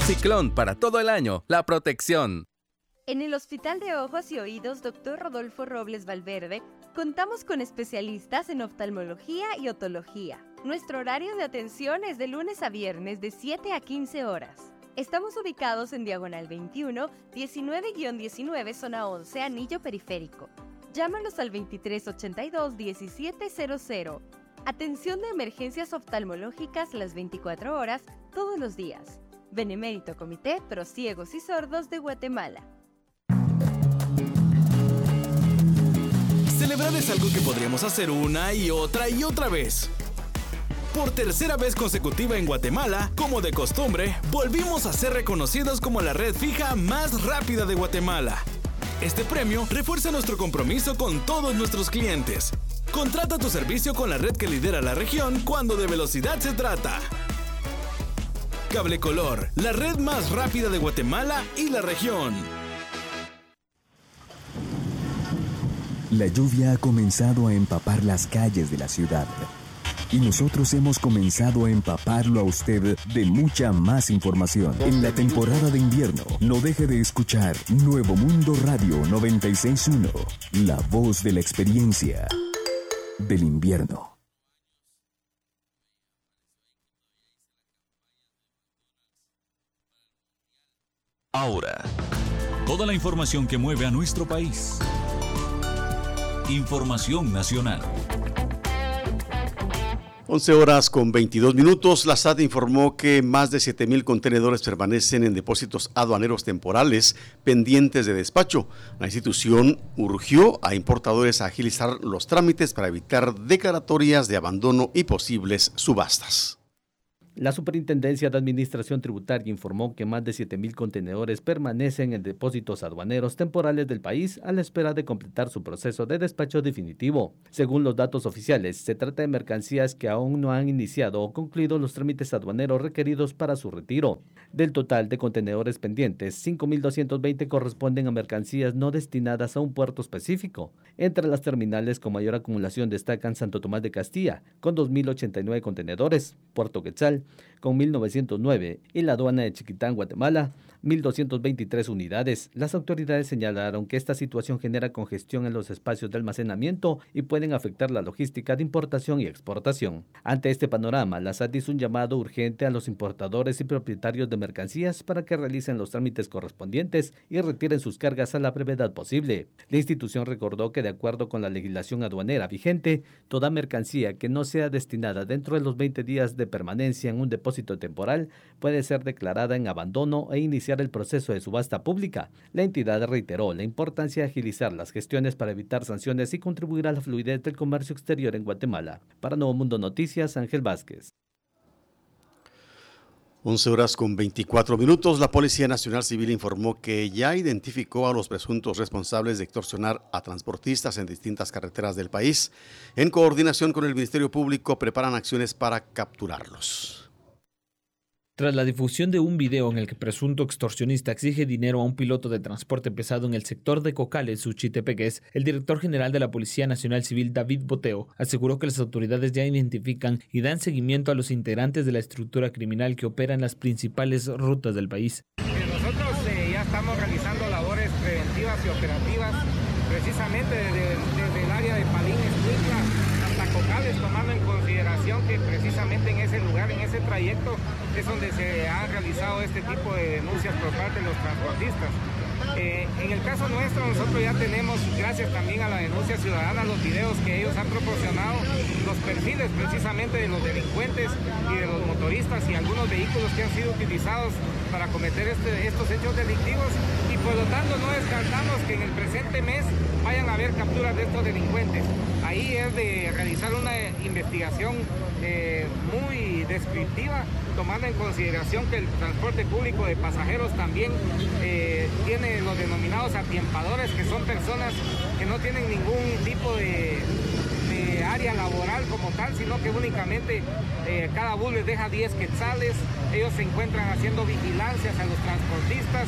Ciclón para todo el año, la protección. En el Hospital de Ojos y Oídos Dr. Rodolfo Robles Valverde, contamos con especialistas en oftalmología y otología. Nuestro horario de atención es de lunes a viernes de 7 a 15 horas. Estamos ubicados en Diagonal 21, 19-19, zona 11, Anillo Periférico. Llámanos al 2382-1700. Atención de emergencias oftalmológicas las 24 horas, todos los días. Benemérito Comité Pro Ciegos y Sordos de Guatemala. Celebrar es algo que podríamos hacer una y otra vez. Por tercera vez consecutiva en Guatemala, como de costumbre, volvimos a ser reconocidos como la red fija más rápida de Guatemala. Este premio refuerza nuestro compromiso con todos nuestros clientes. Contrata tu servicio con la red que lidera la región cuando de velocidad se trata. Cablecolor, la red más rápida de Guatemala y la región. La lluvia ha comenzado a empapar las calles de la ciudad. Y nosotros hemos comenzado a empaparlo a usted de mucha más información. En la temporada de invierno, no deje de escuchar Nuevo Mundo Radio 96.1, la voz de la experiencia del invierno. Ahora, toda la información que mueve a nuestro país. Información nacional. 11:22. La SAT informó que más de 7,000 contenedores permanecen en depósitos aduaneros temporales pendientes de despacho. La institución urgió a importadores a agilizar los trámites para evitar declaratorias de abandono y posibles subastas. La Superintendencia de Administración Tributaria informó que más de 7,000 contenedores permanecen en depósitos aduaneros temporales del país a la espera de completar su proceso de despacho definitivo. Según los datos oficiales, se trata de mercancías que aún no han iniciado o concluido los trámites aduaneros requeridos para su retiro. Del total de contenedores pendientes, 5,220 corresponden a mercancías no destinadas a un puerto específico. Entre las terminales con mayor acumulación destacan Santo Tomás de Castilla, con 2,089 contenedores, Puerto Quetzal, con 1,909 y la aduana de Chiquitán, Guatemala, 1,223 unidades. Las autoridades señalaron que esta situación genera congestión en los espacios de almacenamiento y pueden afectar la logística de importación y exportación. Ante este panorama, la SAT hizo un llamado urgente a los importadores y propietarios de mercancías para que realicen los trámites correspondientes y retiren sus cargas a la brevedad posible. La institución recordó que de acuerdo con la legislación aduanera vigente, toda mercancía que no sea destinada dentro de los 20 días de permanencia en un depósito temporal puede ser declarada en abandono e iniciar el proceso de subasta pública. La entidad reiteró la importancia de agilizar las gestiones para evitar sanciones y contribuir a la fluidez del comercio exterior en Guatemala. Para Nuevo Mundo Noticias, Ángel Vázquez. 11:24. La Policía Nacional Civil informó que ya identificó a los presuntos responsables de extorsionar a transportistas en distintas carreteras del país. En coordinación con el Ministerio Público, preparan acciones para capturarlos. Tras la difusión de un video en el que presunto extorsionista exige dinero a un piloto de transporte pesado en el sector de Cocales, Suchitepeques, el director general de la Policía Nacional Civil, David Boteo, aseguró que las autoridades ya identifican y dan seguimiento a los integrantes de la estructura criminal que opera en las principales rutas del país. Nosotros ya estamos realizando labores preventivas y operativas precisamente desde el área de Palín, Escuintla, hasta Cocales, tomando en consideración que precisamente en ese lugar, en ese trayecto, es donde se ha realizado este tipo de denuncias por parte de los transportistas. En el caso nuestro, nosotros ya tenemos, gracias también a la denuncia ciudadana, los videos que ellos han proporcionado, los perfiles precisamente de los delincuentes y de los motoristas y algunos vehículos que han sido utilizados para cometer estos hechos delictivos, y por lo tanto no descartamos que en el presente mes vayan a haber capturas de estos delincuentes. Ahí es de realizar una investigación muy descriptiva, tomando en consideración que el transporte público de pasajeros también tiene los denominados atiepadores, que son personas que no tienen ningún tipo de área laboral como tal, sino que únicamente cada bus les deja 10 quetzales. Ellos se encuentran haciendo vigilancias a los transportistas.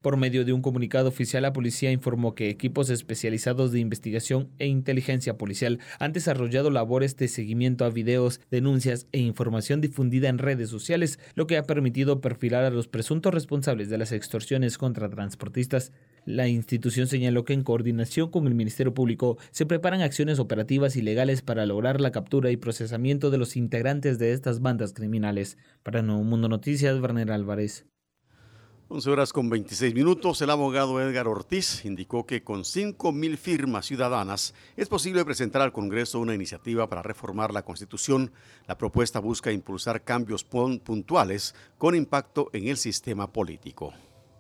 Por medio de un comunicado oficial, la policía informó que equipos especializados de investigación e inteligencia policial han desarrollado labores de seguimiento a videos, denuncias e información difundida en redes sociales, lo que ha permitido perfilar a los presuntos responsables de las extorsiones contra transportistas. La institución señaló que en coordinación con el Ministerio Público se preparan acciones operativas y legales para lograr la captura y procesamiento de los integrantes de estas bandas criminales. Para Nuevo Mundo Noticias, Werner Álvarez. 11:26. El abogado Edgar Ortiz indicó que con 5,000 firmas ciudadanas es posible presentar al Congreso una iniciativa para reformar la Constitución. La propuesta busca impulsar cambios puntuales con impacto en el sistema político.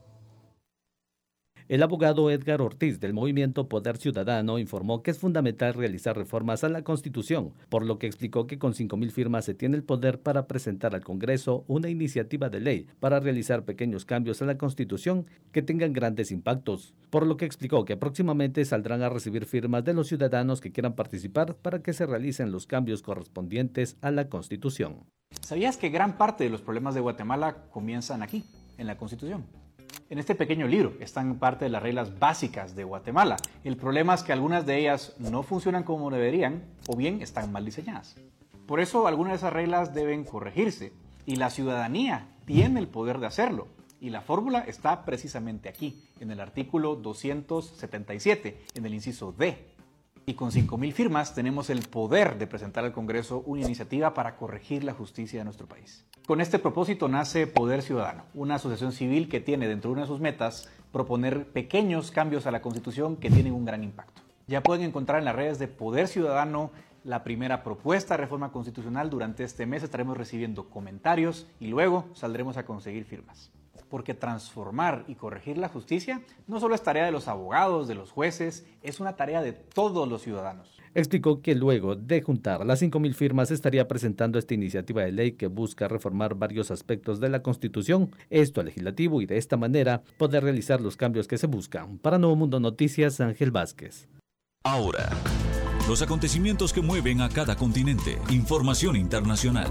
El abogado Edgar Ortiz del movimiento Poder Ciudadano informó que es fundamental realizar reformas a la Constitución, por lo que explicó que con 5,000 firmas se tiene el poder para presentar al Congreso una iniciativa de ley para realizar pequeños cambios a la Constitución que tengan grandes impactos, por lo que explicó que próximamente saldrán a recibir firmas de los ciudadanos que quieran participar para que se realicen los cambios correspondientes a la Constitución. ¿Sabías que gran parte de los problemas de Guatemala comienzan aquí, en la Constitución? En este pequeño libro están parte de las reglas básicas de Guatemala. El problema es que algunas de ellas no funcionan como deberían o bien están mal diseñadas. Por eso algunas de esas reglas deben corregirse y la ciudadanía tiene el poder de hacerlo. Y la fórmula está precisamente aquí, en el artículo 277, en el inciso D. Y con 5,000 firmas tenemos el poder de presentar al Congreso una iniciativa para corregir la justicia de nuestro país. Con este propósito nace Poder Ciudadano, una asociación civil que tiene dentro de una de sus metas proponer pequeños cambios a la Constitución que tienen un gran impacto. Ya pueden encontrar en las redes de Poder Ciudadano la primera propuesta de reforma constitucional. Durante este mes estaremos recibiendo comentarios y luego saldremos a conseguir firmas. Porque transformar y corregir la justicia no solo es tarea de los abogados, de los jueces, es una tarea de todos los ciudadanos. Explicó que luego de juntar las 5,000 firmas estaría presentando esta iniciativa de ley que busca reformar varios aspectos de la Constitución, esto al legislativo, y de esta manera poder realizar los cambios que se buscan. Para Nuevo Mundo Noticias, Ángel Vázquez. Ahora, los acontecimientos que mueven a cada continente. Información internacional.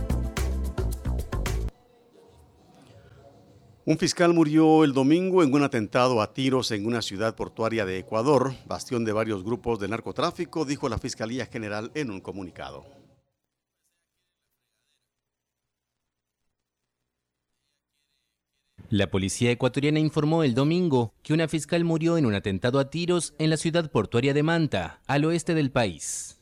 Un fiscal murió el domingo en un atentado a tiros en una ciudad portuaria de Ecuador, bastión de varios grupos de narcotráfico, dijo la Fiscalía General en un comunicado. La policía ecuatoriana informó el domingo que una fiscal murió en un atentado a tiros en la ciudad portuaria de Manta, al oeste del país.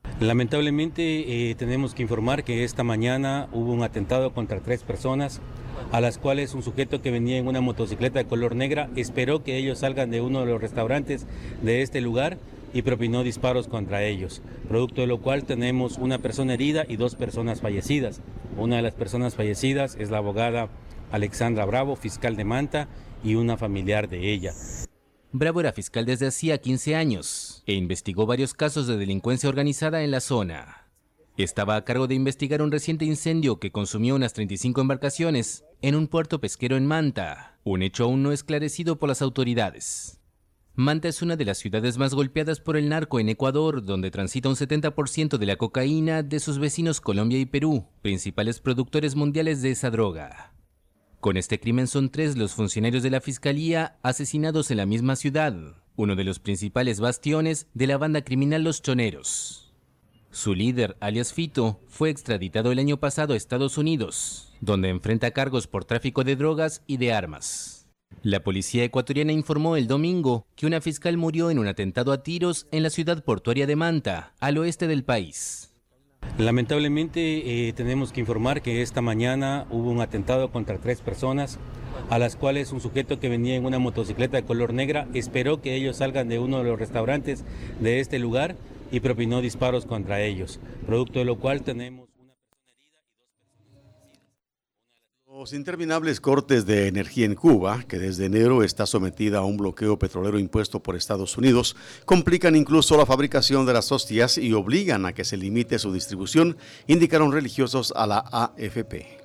Lamentablemente tenemos que informar que esta mañana hubo un atentado contra 3 personas, a las cuales un sujeto que venía en una motocicleta de color negra esperó que ellos salgan de uno de los restaurantes de este lugar y propinó disparos contra ellos, producto de lo cual tenemos una persona herida y 2 personas fallecidas. Una de las personas fallecidas es la abogada Alexandra Bravo, fiscal de Manta, y una familiar de ella. Bravo era fiscal desde hacía 15 años e investigó varios casos de delincuencia organizada en la zona. Estaba a cargo de investigar un reciente incendio que consumió unas 35 embarcaciones en un puerto pesquero en Manta, un hecho aún no esclarecido por las autoridades. Manta es una de las ciudades más golpeadas por el narco en Ecuador, donde transita un 70% de la cocaína de sus vecinos Colombia y Perú, principales productores mundiales de esa droga. Con este crimen son 3 los funcionarios de la Fiscalía asesinados en la misma ciudad, uno de los principales bastiones de la banda criminal Los Choneros. Su líder, alias Fito, fue extraditado el año pasado a Estados Unidos, donde enfrenta cargos por tráfico de drogas y de armas. La policía ecuatoriana informó el domingo que una fiscal murió en un atentado a tiros en la ciudad portuaria de Manta, al oeste del país. Lamentablemente tenemos que informar que esta mañana hubo un atentado contra 3 personas, a las cuales un sujeto que venía en una motocicleta de color negra esperó que ellos salgan de uno de los restaurantes de este lugar y propinó disparos contra ellos, producto de lo cual tenemos una persona herida y 2 personas fallecidas. Los interminables cortes de energía en Cuba, que desde enero está sometida a un bloqueo petrolero impuesto por Estados Unidos, complican incluso la fabricación de las hostias y obligan a que se limite su distribución, indicaron religiosos a la AFP.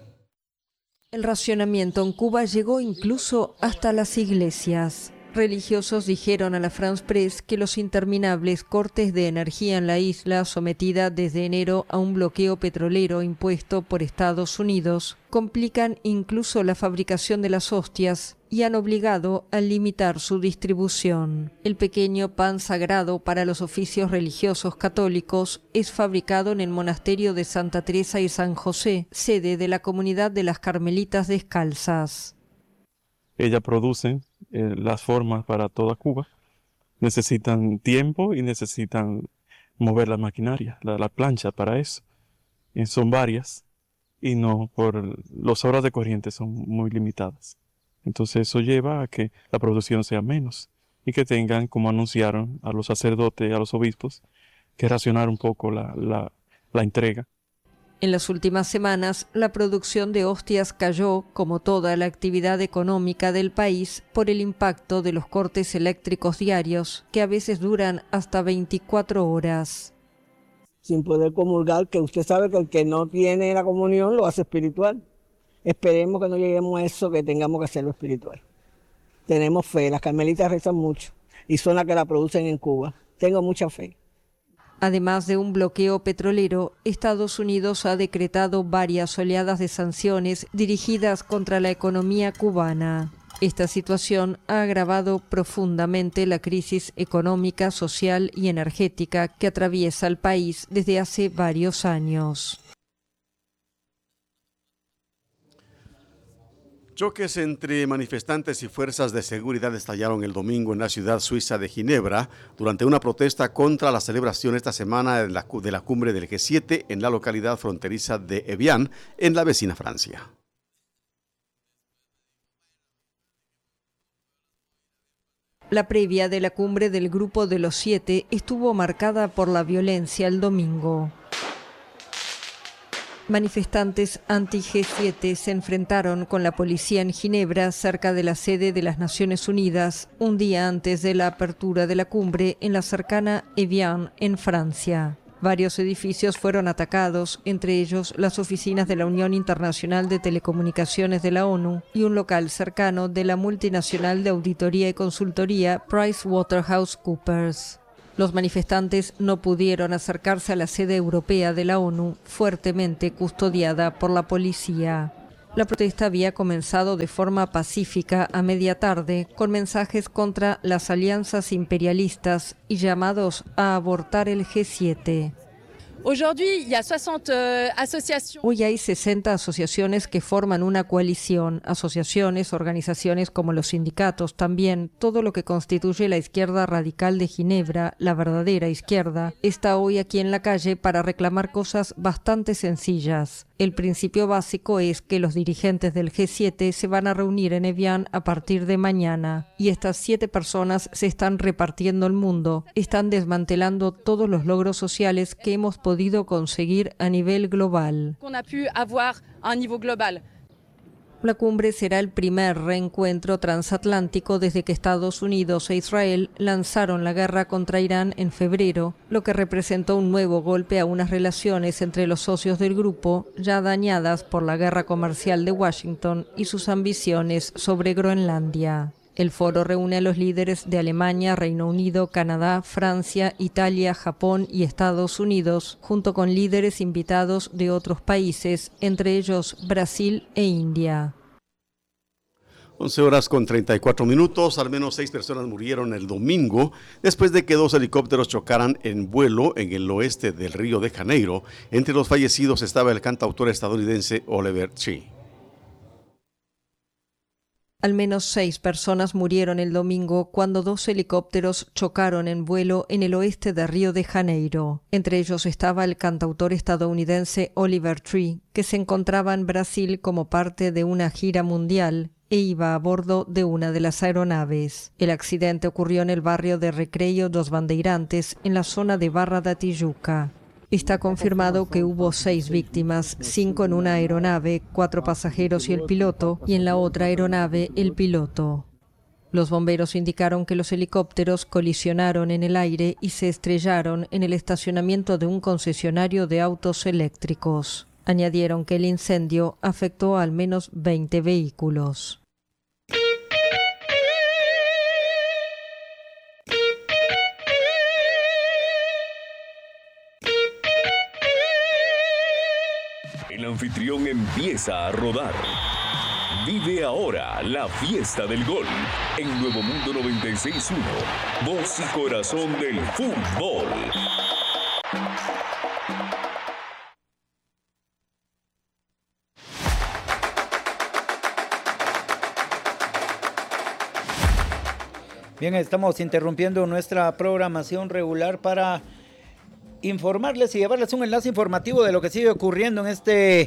El racionamiento en Cuba llegó incluso hasta las iglesias. Religiosos dijeron a la France Press que los interminables cortes de energía en la isla, sometida desde enero a un bloqueo petrolero impuesto por Estados Unidos, complican incluso la fabricación de las hostias y han obligado a limitar su distribución. El pequeño pan sagrado para los oficios religiosos católicos es fabricado en el monasterio de Santa Teresa y San José, sede de la comunidad de las Carmelitas Descalzas. Ellas producen las formas para toda Cuba. Necesitan tiempo y necesitan mover la maquinaria, la plancha para eso. Y son varias y no por las horas de corriente son muy limitadas. Entonces eso lleva a que la producción sea menos y que tengan, como anunciaron a los sacerdotes y a los obispos, que racionar un poco la entrega. En las últimas semanas, la producción de hostias cayó, como toda la actividad económica del país, por el impacto de los cortes eléctricos diarios, que a veces duran hasta 24 horas. Sin poder comulgar, que usted sabe que el que no tiene la comunión lo hace espiritual. Esperemos que no lleguemos a eso, que tengamos que hacerlo espiritual. Tenemos fe, las carmelitas rezan mucho y son las que la producen en Cuba. Tengo mucha fe. Además de un bloqueo petrolero, Estados Unidos ha decretado varias oleadas de sanciones dirigidas contra la economía cubana. Esta situación ha agravado profundamente la crisis económica, social y energética que atraviesa el país desde hace varios años. Choques entre manifestantes y fuerzas de seguridad estallaron el domingo en la ciudad suiza de Ginebra durante una protesta contra la celebración esta semana de la cumbre del G7 en la localidad fronteriza de Evian, en la vecina Francia. La previa de la cumbre del Grupo de los 7 estuvo marcada por la violencia el domingo. Manifestantes anti-G7 se enfrentaron con la policía en Ginebra, cerca de la sede de las Naciones Unidas, un día antes de la apertura de la cumbre en la cercana Evian, en Francia. Varios edificios fueron atacados, entre ellos las oficinas de la Unión Internacional de Telecomunicaciones de la ONU y un local cercano de la multinacional de auditoría y consultoría PricewaterhouseCoopers. Los manifestantes no pudieron acercarse a la sede europea de la ONU, fuertemente custodiada por la policía. La protesta había comenzado de forma pacífica a media tarde, con mensajes contra las alianzas imperialistas y llamados a abortar el G7. Hoy hay 60 asociaciones que forman una coalición, asociaciones, organizaciones como los sindicatos también, todo lo que constituye la izquierda radical de Ginebra, la verdadera izquierda, está hoy aquí en la calle para reclamar cosas bastante sencillas. El principio básico es que los dirigentes del G7 se van a reunir en Evian a partir de mañana y estas 7 personas se están repartiendo el mundo, están desmantelando todos los logros sociales que hemos podido conseguir a nivel global. La cumbre será el primer reencuentro transatlántico desde que Estados Unidos e Israel lanzaron la guerra contra Irán en febrero, lo que representó un nuevo golpe a unas relaciones entre los socios del grupo, ya dañadas por la guerra comercial de Washington y sus ambiciones sobre Groenlandia. El foro reúne a los líderes de Alemania, Reino Unido, Canadá, Francia, Italia, Japón y Estados Unidos, junto con líderes invitados de otros países, entre ellos Brasil e India. 11:34. Al menos 6 personas murieron el domingo después de que 2 helicópteros chocaran en vuelo en el oeste del Río de Janeiro. Entre los fallecidos estaba el cantautor estadounidense Oliver Tree. Al menos 6 personas murieron el domingo cuando 2 helicópteros chocaron en vuelo en el oeste de Río de Janeiro. Entre ellos estaba el cantautor estadounidense Oliver Tree, que se encontraba en Brasil como parte de una gira mundial e iba a bordo de una de las aeronaves. El accidente ocurrió en el barrio de Recreio dos Bandeirantes, en la zona de Barra da Tijuca. Está confirmado que hubo 6 víctimas, 5 en una aeronave, 4 pasajeros y el piloto, y en la otra aeronave el piloto. Los bomberos indicaron que los helicópteros colisionaron en el aire y se estrellaron en el estacionamiento de un concesionario de autos eléctricos. Añadieron que el incendio afectó a al menos 20 vehículos. El anfitrión empieza a rodar. Vive ahora la fiesta del gol en Nuevo Mundo 96.1, voz y corazón del fútbol. Bien, estamos interrumpiendo nuestra programación regular para informarles y llevarles un enlace informativo de lo que sigue ocurriendo en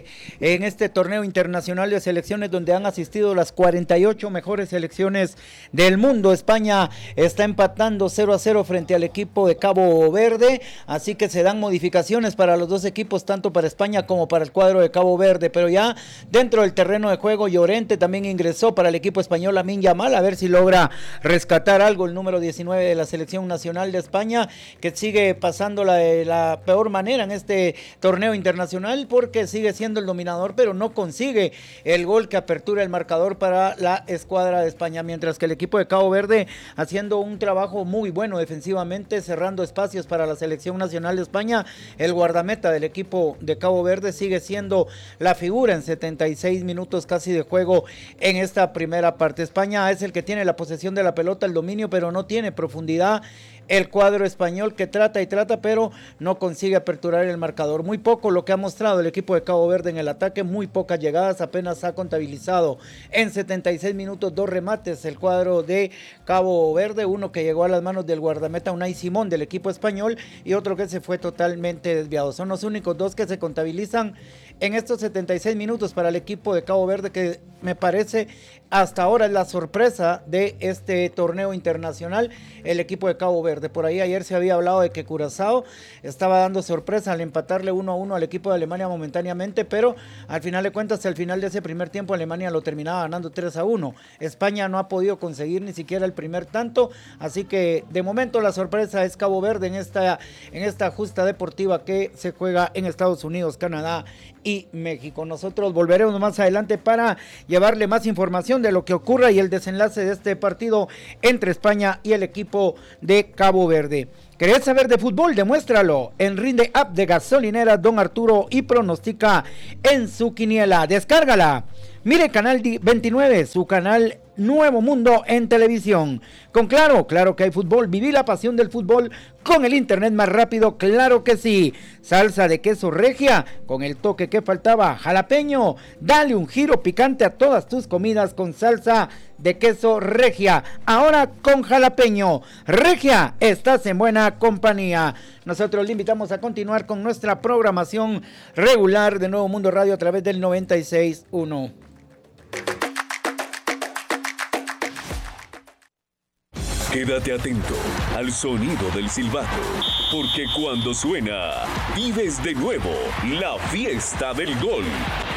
este torneo internacional de selecciones, donde han asistido las 48 mejores selecciones del mundo. España está empatando 0-0 frente al equipo de Cabo Verde, así que se dan modificaciones para los dos equipos, tanto para España como para el cuadro de Cabo Verde, pero ya dentro del terreno de juego Llorente también ingresó para el equipo español, Lamine Yamal, a ver si logra rescatar algo el número 19 de la selección nacional de España, que sigue pasando la peor manera en este torneo internacional, porque sigue siendo el dominador, pero no consigue el gol que apertura el marcador para la escuadra de España, mientras que el equipo de Cabo Verde haciendo un trabajo muy bueno defensivamente, cerrando espacios para la selección nacional de España. El guardameta del equipo de Cabo Verde sigue siendo la figura en 76 minutos casi de juego en esta primera parte. España es el que tiene la posesión de la pelota, el dominio, pero no tiene profundidad. El cuadro español que trata y trata, pero no consigue aperturar el marcador. Muy poco lo que ha mostrado el equipo de Cabo Verde en el ataque, muy pocas llegadas, apenas ha contabilizado en 76 minutos 2 remates el cuadro de Cabo Verde, uno que llegó a las manos del guardameta Unai Simón del equipo español y otro que se fue totalmente desviado. Son los únicos dos que se contabilizan en estos 76 minutos para el equipo de Cabo Verde, que me parece hasta ahora es la sorpresa de este torneo internacional, el equipo de Cabo Verde. Por ahí ayer se había hablado de que Curazao estaba dando sorpresa al empatarle 1-1 al equipo de Alemania momentáneamente, pero al final de cuentas, al final de ese primer tiempo, Alemania lo terminaba ganando 3-1. España no ha podido conseguir ni siquiera el primer tanto, así que de momento la sorpresa es Cabo Verde en esta justa deportiva que se juega en Estados Unidos, Canadá y México. Nosotros volveremos más adelante para llevarle más información de lo que ocurra y el desenlace de este partido entre España y el equipo de Cabo Verde. ¿Querés saber de fútbol? Demuéstralo en Rinde App de Gasolinera Don Arturo y pronostica en su quiniela. Descárgala. Mire Canal 29, su canal Nuevo Mundo en televisión. Con Claro que hay fútbol. Viví la pasión del fútbol con el internet más rápido, claro que sí. Salsa de queso regia con el toque que faltaba, jalapeño. Dale un giro picante a todas tus comidas con salsa de queso regia. Ahora con jalapeño. Regia, estás en buena compañía. Nosotros le invitamos a continuar con nuestra programación regular de Nuevo Mundo Radio a través del 96.1. Quédate atento al sonido del silbato, porque cuando suena, vives de nuevo la fiesta del gol.